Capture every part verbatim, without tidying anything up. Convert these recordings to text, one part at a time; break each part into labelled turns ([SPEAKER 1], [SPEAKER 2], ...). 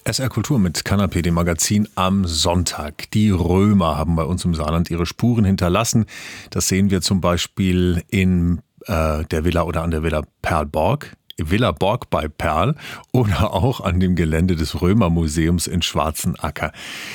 [SPEAKER 1] S R Kultur mit Kanapé, dem Magazin am Sonntag. Die Römer haben bei uns im Saarland ihre Spuren hinterlassen. Das sehen wir zum Beispiel in äh, der Villa oder an der Villa Perlborg. Villa Borg bei Perl oder auch an dem Gelände des Römermuseums in Schwarzenacker.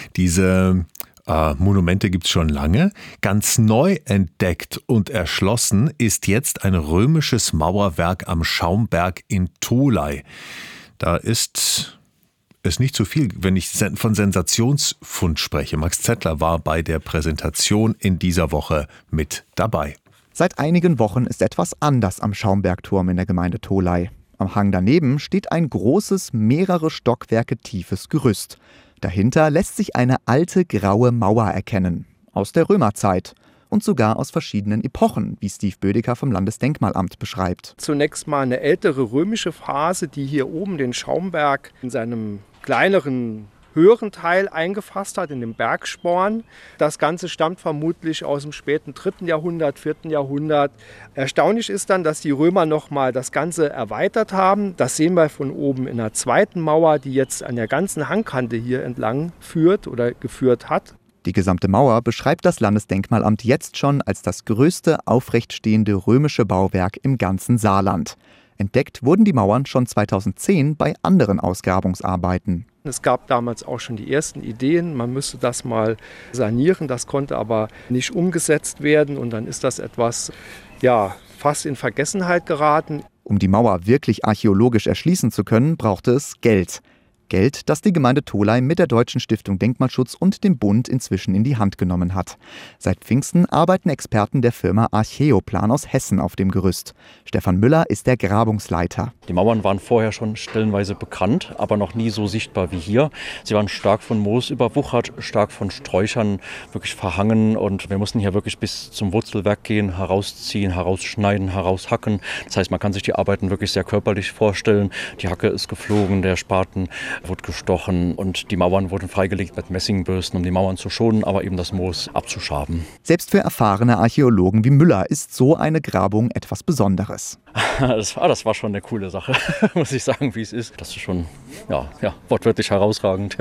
[SPEAKER 1] Diese äh, Monumente gibt's schon lange. Ganz neu entdeckt und erschlossen ist jetzt ein römisches Mauerwerk am Schaumberg in Tholey. Da ist es nicht zu viel, wenn ich von Sensationsfund spreche. Max Zettler war bei der Präsentation in dieser Woche mit dabei.
[SPEAKER 2] Seit einigen Wochen ist etwas anders am Schaumbergturm in der Gemeinde Tholey. Am Hang daneben steht ein großes, mehrere Stockwerke tiefes Gerüst. Dahinter lässt sich eine alte graue Mauer erkennen. Aus der Römerzeit. Und sogar aus verschiedenen Epochen, wie Steve Bödecker vom Landesdenkmalamt beschreibt.
[SPEAKER 3] Zunächst mal eine ältere römische Phase, die hier oben den Schaumberg in seinem kleineren, höheren Teil eingefasst hat, in dem Bergsporn. Das Ganze stammt vermutlich aus dem späten dritten Jahrhundert, vierten Jahrhundert. Erstaunlich ist dann, dass die Römer nochmal das Ganze erweitert haben. Das sehen wir von oben in der zweiten Mauer, die jetzt an der ganzen Hangkante hier entlang führt oder geführt hat.
[SPEAKER 2] Die gesamte Mauer beschreibt das Landesdenkmalamt jetzt schon als das größte aufrechtstehende römische Bauwerk im ganzen Saarland. Entdeckt wurden die Mauern schon zweitausendzehn bei anderen Ausgrabungsarbeiten.
[SPEAKER 3] Es gab damals auch schon die ersten Ideen, man müsste das mal sanieren, das konnte aber nicht umgesetzt werden und dann ist das etwas, ja, fast in Vergessenheit geraten.
[SPEAKER 2] Um die Mauer wirklich archäologisch erschließen zu können, brauchte es Geld. Geld, das die Gemeinde Tholey mit der Deutschen Stiftung Denkmalschutz und dem Bund inzwischen in die Hand genommen hat. Seit Pfingsten arbeiten Experten der Firma Archäoplan aus Hessen auf dem Gerüst. Stefan Müller ist der Grabungsleiter.
[SPEAKER 4] Die Mauern waren vorher schon stellenweise bekannt, aber noch nie so sichtbar wie hier. Sie waren stark von Moos überwuchert, stark von Sträuchern wirklich verhangen und wir mussten hier wirklich bis zum Wurzelwerk gehen, herausziehen, herausschneiden, heraushacken. Das heißt, man kann sich die Arbeiten wirklich sehr körperlich vorstellen. Die Hacke ist geflogen, der Spaten wurde gestochen und die Mauern wurden freigelegt mit Messingbürsten, um die Mauern zu schonen, aber eben das Moos abzuschaben.
[SPEAKER 2] Selbst für erfahrene Archäologen wie Müller ist so eine Grabung etwas Besonderes.
[SPEAKER 4] Das war, das war schon eine coole Sache, muss ich sagen, wie es ist. Das ist schon, ja, ja, wortwörtlich herausragend.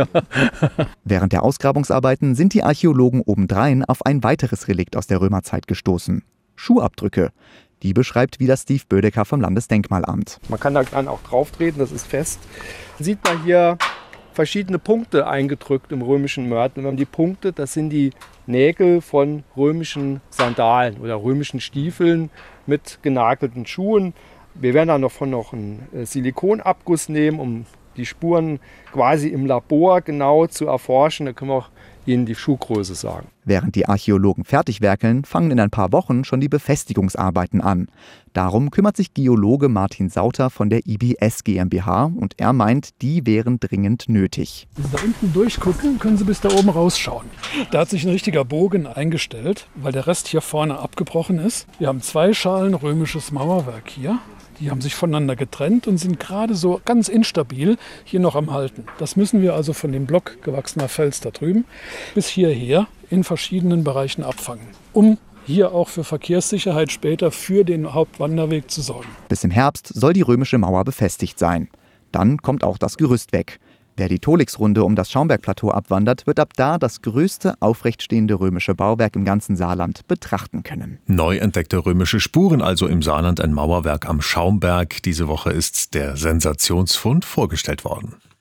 [SPEAKER 2] Während der Ausgrabungsarbeiten sind die Archäologen obendrein auf ein weiteres Relikt aus der Römerzeit gestoßen. Schuhabdrücke. Die beschreibt wieder Steve Bödecker vom Landesdenkmalamt.
[SPEAKER 3] Man kann da dann auch drauf treten, das ist fest. Sieht man hier verschiedene Punkte eingedrückt im römischen Mörtel. Und die Punkte, das sind die Nägel von römischen Sandalen oder römischen Stiefeln mit genagelten Schuhen. Wir werden dann davon noch einen Silikonabguss nehmen, um die Spuren quasi im Labor genau zu erforschen. Da können wir auch Ihnen die Schuhgröße sagen.
[SPEAKER 2] Während die Archäologen fertig werkeln, fangen in ein paar Wochen schon die Befestigungsarbeiten an. Darum kümmert sich Geologe Martin Sauter von der I B S GmbH und er meint, die wären dringend nötig.
[SPEAKER 5] Wenn Sie da unten durchgucken, können Sie bis da oben rausschauen. Da hat sich ein richtiger Bogen eingestellt, weil der Rest hier vorne abgebrochen ist. Wir haben zwei Schalen römisches Mauerwerk hier. Die haben sich voneinander getrennt und sind gerade so ganz instabil hier noch am Halten. Das müssen wir also von dem Block gewachsener Fels da drüben bis hierher in verschiedenen Bereichen abfangen, um hier auch für Verkehrssicherheit später für den Hauptwanderweg zu sorgen.
[SPEAKER 2] Bis im Herbst soll die römische Mauer befestigt sein. Dann kommt auch das Gerüst weg. Wer die Tolixrunde um das Schaumbergplateau abwandert, wird ab da das größte aufrechtstehende römische Bauwerk im ganzen Saarland betrachten können.
[SPEAKER 1] Neu entdeckte römische Spuren, also im Saarland ein Mauerwerk am Schaumberg. Diese Woche ist der Sensationsfund vorgestellt worden.